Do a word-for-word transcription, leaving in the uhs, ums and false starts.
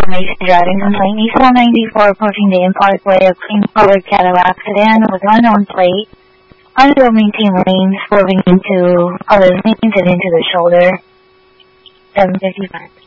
information driving complaint. East one ninety-four approaching Dayton Parkway, a cream-colored Cadillac sedan with unknown plate. Under maintain lane, swerving into other lanes and into the shoulder. seven fifty-five.